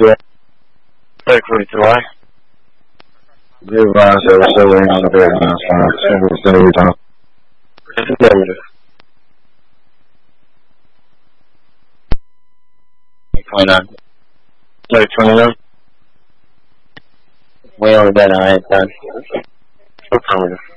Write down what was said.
Yeah. 3042I. Be advised that we're still waiting on the bed now, so every time. It's negative. 29. 3029. We on the bed now, I ain't done. Affirmative.